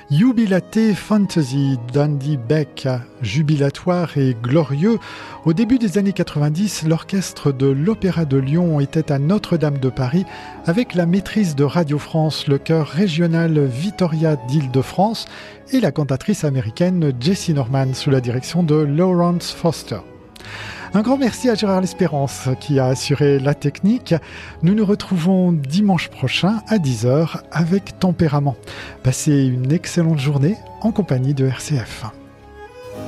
Jubilate Fantasy d'Andy Beck, jubilatoire et glorieux. Au début des années 90, l'orchestre de l'Opéra de Lyon était à Notre-Dame de Paris avec la maîtrise de Radio France, le chœur régional Vitoria d'Île-de-France et la cantatrice américaine Jessie Norman sous la direction de Lawrence Foster. Un grand merci à Gérard L'Espérance qui a assuré la technique. Nous nous retrouvons dimanche prochain à 10h avec Tempérament. Passez une excellente journée en compagnie de RCF.